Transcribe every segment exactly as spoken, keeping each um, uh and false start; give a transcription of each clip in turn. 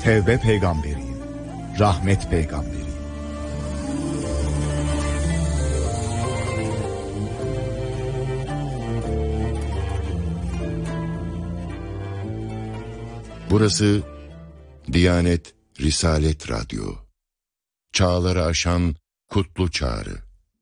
Tevbe peygamberiyim, rahmet peygamberiyim. Burası Diyanet Risalet Radyo. Çağları aşan kutlu çağrı.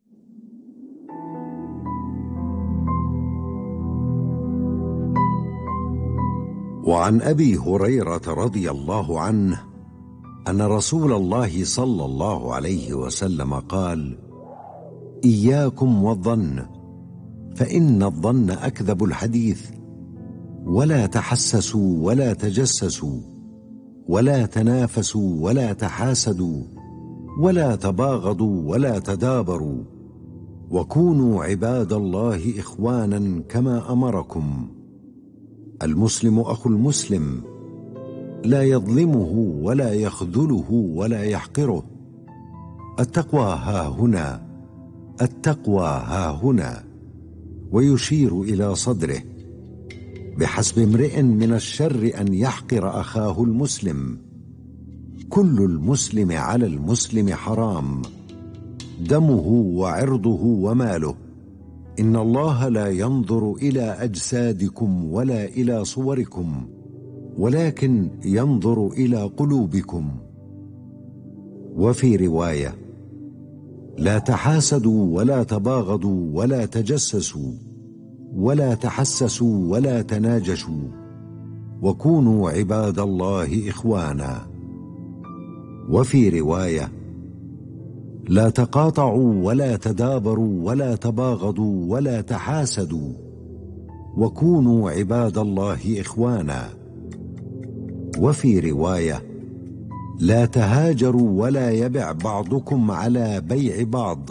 وعن أبي هريرة رضي الله عنه أن رسول الله صلى الله عليه وسلم قال: إياكم والظن فإن الظن أكذب الحديث، ولا تحسسوا ولا تجسسوا ولا تنافسوا ولا تحاسدوا ولا تباغضوا ولا تدابروا، وكونوا عباد الله إخوانا كما أمركم. المسلم أخو المسلم، لا يظلمه ولا يخذله ولا يحقره. التقوى ها هنا، التقوى ها هنا. ويشير إلى صدره: بحسب امرئ من الشر أن يحقر أخاه المسلم. كل المسلم على المسلم حرام، دمه وعرضه وماله. إن الله لا ينظر إلى أجسادكم ولا إلى صوركم، ولكن ينظر إلى قلوبكم. وفي رواية: لا تحاسدوا ولا تباغضوا ولا تجسسوا ولا تحسسوا ولا تناجشوا، وكونوا عباد الله إخوانا. وفي رواية: لا تقاطعوا ولا تدابروا ولا تباغضوا ولا تحاسدوا، وكونوا عباد الله إخوانا. وفي رواية: لا تهاجروا ولا يبع بعضكم على بيع بعض.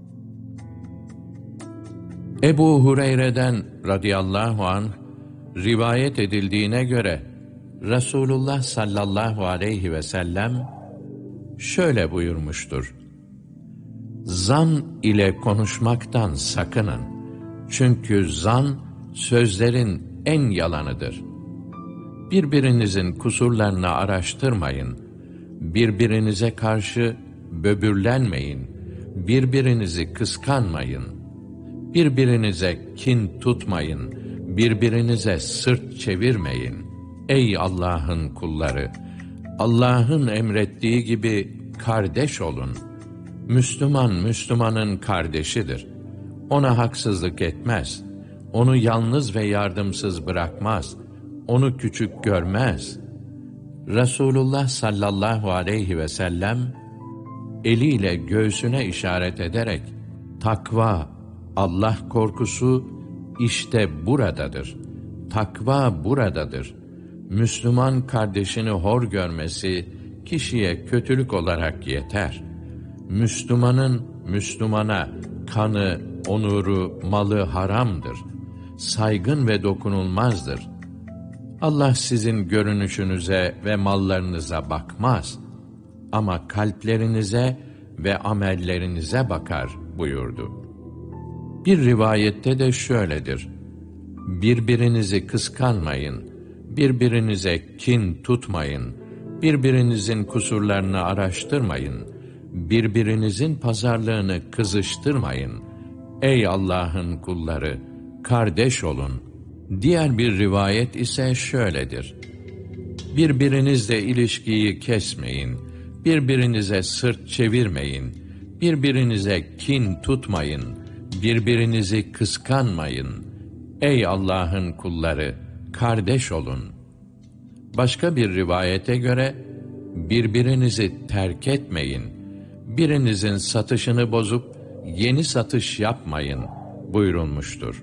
Ebu Hureyre'den radıyallahu anh rivayet edildiğine göre Resulullah sallallahu aleyhi ve sellem şöyle buyurmuştur: Zan ile konuşmaktan sakının. Çünkü zan sözlerin en yalanıdır. Birbirinizin kusurlarını araştırmayın. Birbirinize karşı böbürlenmeyin. Birbirinizi kıskanmayın. Birbirinize kin tutmayın. Birbirinize sırt çevirmeyin. Ey Allah'ın kulları! Allah'ın emrettiği gibi kardeş olun. Müslüman, Müslümanın kardeşidir. Ona haksızlık etmez. Onu yalnız ve yardımsız bırakmaz. Onu küçük görmez. Resulullah sallallahu aleyhi ve sellem eliyle göğsüne işaret ederek takva, Allah korkusu işte buradadır. Takva buradadır. Müslüman kardeşini hor görmesi kişiye kötülük olarak yeter. Müslümanın Müslümana kanı, onuru, malı haramdır. Saygın ve dokunulmazdır. Allah sizin görünüşünüze ve mallarınıza bakmaz. Ama kalplerinize ve amellerinize bakar buyurdu. Bir rivayette de şöyledir: Birbirinizi kıskanmayın, birbirinize kin tutmayın, birbirinizin kusurlarını araştırmayın, birbirinizin pazarlığını kızıştırmayın. Ey Allah'ın kulları, kardeş olun. Diğer bir rivayet ise şöyledir: Birbirinizle ilişkiyi kesmeyin, birbirinize sırt çevirmeyin, birbirinize kin tutmayın, birbirinizi kıskanmayın. Ey Allah'ın kulları, kardeş olun. Başka bir rivayete göre, birbirinizi terk etmeyin, birinizin satışını bozup yeni satış yapmayın buyurulmuştur.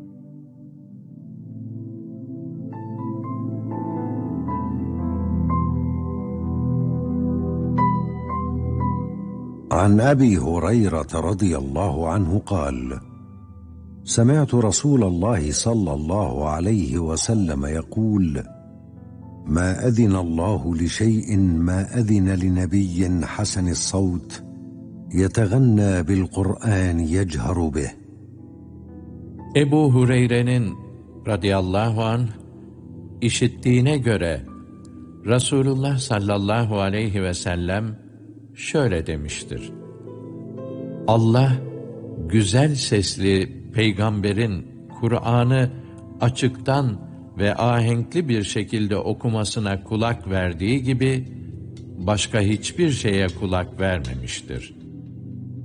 عن أبي هريرة رضي الله عنه قال: سمعت رسول الله صلى الله عليه وسلم يقول: ما أذن الله لشيء ما أذن لنبي حسن الصوت يتغنى بالقرآن يجهر به. Ebu Hureyre'nin radıyallahu anh işittiğine göre Resulullah sallallahu aleyhi ve sellem şöyle demiştir: Allah, güzel sesli peygamberin Kur'an'ı açıktan ve ahenkli bir şekilde okumasına kulak verdiği gibi, başka hiçbir şeye kulak vermemiştir.